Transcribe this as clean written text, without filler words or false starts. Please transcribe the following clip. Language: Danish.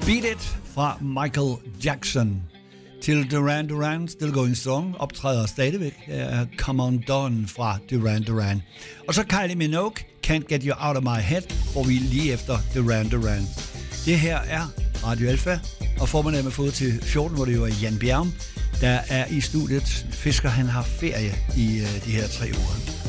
Beat It fra Michael Jackson. Til Duran Duran, Still Going Strong, optræder stadigvæk. Det er Come On Dawn fra Duran Duran. Og så Kylie Minogue, Can't Get You Out of My Head, hvor vi lige efter Duran Duran. Det her er Radio Alfa, og formanden med fået til 14, hvor det jo er Jan Bjerg, der er i studiet. Fisker, han har ferie i de her 3 uger.